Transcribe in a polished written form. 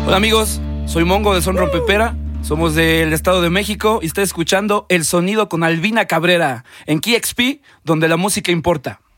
Hola amigos, soy Mongo de Son Rompepera. Somos del Estado de México y está escuchando El Sonido con Albina Cabrera en KXP, donde la música importa.